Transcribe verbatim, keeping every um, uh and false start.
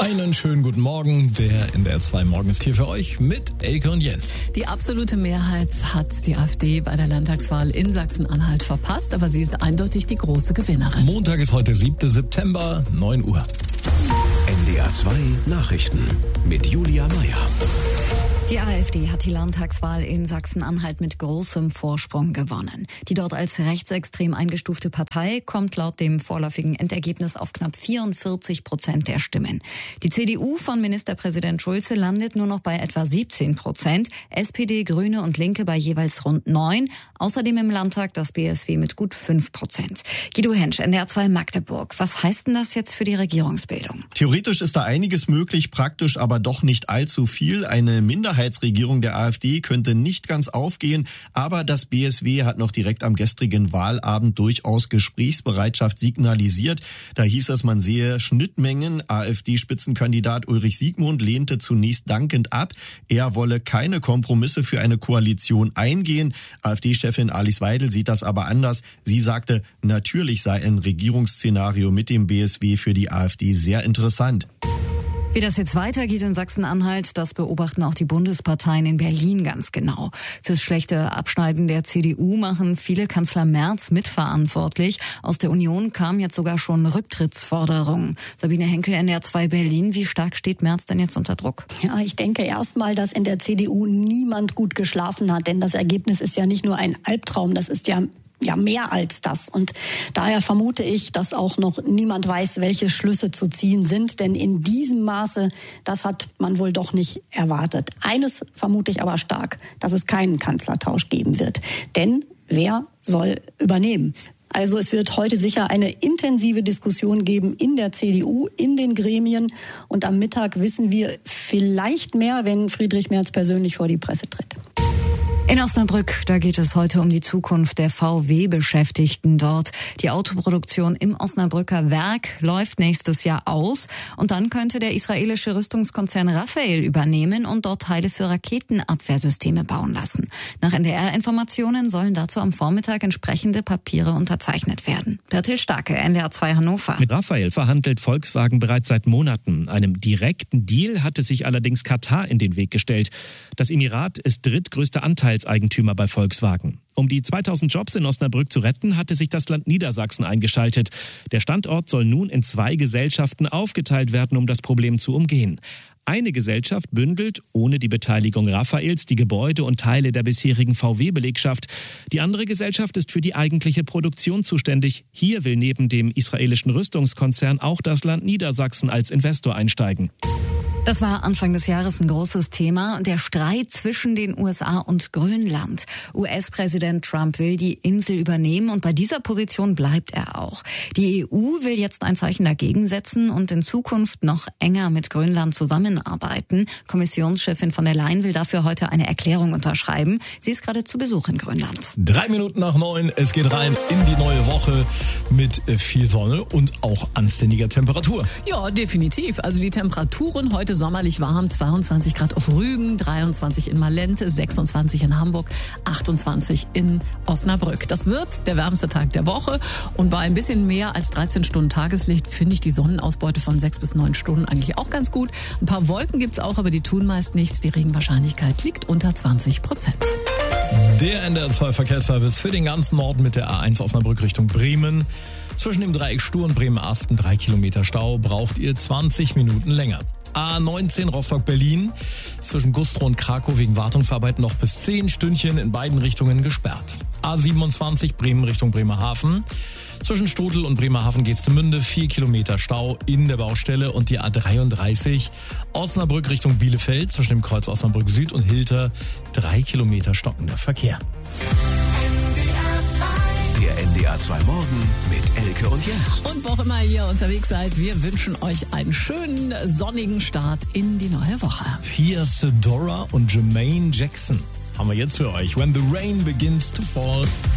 Einen schönen guten Morgen. Der N D R zwei Morgen ist hier für euch mit Elke und Jens. Die absolute Mehrheit hat die AfD bei der Landtagswahl in Sachsen-Anhalt verpasst, aber sie ist eindeutig die große Gewinnerin. Montag ist heute siebter September, neun Uhr. N D R zwei Nachrichten mit Julia Meyer. Die AfD hat die Landtagswahl in Sachsen-Anhalt mit großem Vorsprung gewonnen. Die dort als rechtsextrem eingestufte Partei kommt laut dem vorläufigen Endergebnis auf knapp vierundvierzig Prozent der Stimmen. Die C D U von Ministerpräsident Schulze landet nur noch bei etwa siebzehn Prozent, S P D, Grüne und Linke bei jeweils rund neun, außerdem im Landtag das B S W mit gut fünf Prozent. Guido Hensch, N D R zwei Magdeburg. Was heißt denn das jetzt für die Regierungsbildung? Theoretisch ist da einiges möglich, praktisch aber doch nicht allzu viel. Eine Minderheit Minderheitsregierung der AfD könnte nicht ganz aufgehen, aber das B S W hat noch direkt am gestrigen Wahlabend durchaus Gesprächsbereitschaft signalisiert. Da hieß es, man sehe Schnittmengen. AfD-Spitzenkandidat Ulrich Siegmund lehnte zunächst dankend ab. Er wolle keine Kompromisse für eine Koalition eingehen. AfD-Chefin Alice Weidel sieht das aber anders. Sie sagte, natürlich sei ein Regierungsszenario mit dem B S W für die AfD sehr interessant. Wie das jetzt weitergeht in Sachsen-Anhalt, das beobachten auch die Bundesparteien in Berlin ganz genau. Fürs schlechte Abschneiden der C D U machen viele Kanzler Merz mitverantwortlich. Aus der Union kamen jetzt sogar schon Rücktrittsforderungen. Sabine Henkel, N D R zwei Berlin. Wie stark steht Merz denn jetzt unter Druck? Ja, ich denke erstmal, dass in der C D U niemand gut geschlafen hat. Denn das Ergebnis ist ja nicht nur ein Albtraum, das ist ja Ja, mehr als das. Und daher vermute ich, dass auch noch niemand weiß, welche Schlüsse zu ziehen sind. Denn in diesem Maße, das hat man wohl doch nicht erwartet. Eines vermute ich aber stark, dass es keinen Kanzlertausch geben wird. Denn wer soll übernehmen? Also es wird heute sicher eine intensive Diskussion geben in der C D U, in den Gremien. Und am Mittag wissen wir vielleicht mehr, wenn Friedrich Merz persönlich vor die Presse tritt. In Osnabrück, da geht es heute um die Zukunft der V W-Beschäftigten dort. Die Autoproduktion im Osnabrücker Werk läuft nächstes Jahr aus und dann könnte der israelische Rüstungskonzern Rafael übernehmen und dort Teile für Raketenabwehrsysteme bauen lassen. Nach N D R-Informationen sollen dazu am Vormittag entsprechende Papiere unterzeichnet werden. Bertil Starke, N D R zwei Hannover. Mit Rafael verhandelt Volkswagen bereits seit Monaten. Einem direkten Deal hatte sich allerdings Katar in den Weg gestellt. Das Emirat ist drittgrößter Anteil Eigentümer bei Volkswagen. Um die zweitausend Jobs in Osnabrück zu retten, hatte sich das Land Niedersachsen eingeschaltet. Der Standort soll nun in zwei Gesellschaften aufgeteilt werden, um das Problem zu umgehen. Eine Gesellschaft bündelt, ohne die Beteiligung Rafaels, die Gebäude und Teile der bisherigen V W-Belegschaft. Die andere Gesellschaft ist für die eigentliche Produktion zuständig. Hier will neben dem israelischen Rüstungskonzern auch das Land Niedersachsen als Investor einsteigen. Das war Anfang des Jahres ein großes Thema, der Streit zwischen den U S A und Grönland. U S-Präsident Trump will die Insel übernehmen und bei dieser Position bleibt er auch. Die E U will jetzt ein Zeichen dagegen setzen und in Zukunft noch enger mit Grönland zusammenarbeiten. Kommissionschefin von der Leyen will dafür heute eine Erklärung unterschreiben. Sie ist gerade zu Besuch in Grönland. Drei Minuten nach neun, es geht rein in die neue Woche mit viel Sonne und auch anständiger Temperatur. Ja, definitiv. Also die Temperaturen heute sommerlich warm, zweiundzwanzig Grad auf Rügen, dreiundzwanzig in Malente, sechsundzwanzig in Hamburg, achtundzwanzig in Osnabrück. Das wird der wärmste Tag der Woche und bei ein bisschen mehr als dreizehn Stunden Tageslicht finde ich die Sonnenausbeute von sechs bis neun Stunden eigentlich auch ganz gut. Ein paar Wolken gibt's auch, aber die tun meist nichts. Die Regenwahrscheinlichkeit liegt unter zwanzig Prozent. Der N D R zwei Verkehrsservice für den ganzen Norden mit der A eins Osnabrück Richtung Bremen. Zwischen dem Dreieck Stur und Bremen-Asten drei Kilometer Stau, braucht ihr zwanzig Minuten länger. A neunzehn Rostock-Berlin, zwischen Güstrow und Krakow wegen Wartungsarbeiten noch bis zehn Stündchen in beiden Richtungen gesperrt. A siebenundzwanzig Bremen Richtung Bremerhaven, zwischen Stotel und Bremerhaven-Geestemünde vier Kilometer Stau in der Baustelle und die A dreiunddreißig Osnabrück Richtung Bielefeld, zwischen dem Kreuz Osnabrück Süd und Hilter drei Kilometer stockender Verkehr. Der N D R zwei Morgen mit Elke und Jens. Und wo auch immer ihr unterwegs seid, wir wünschen euch einen schönen sonnigen Start in die neue Woche. Hier Sedora und Jermaine Jackson haben wir jetzt für euch. When the rain begins to fall.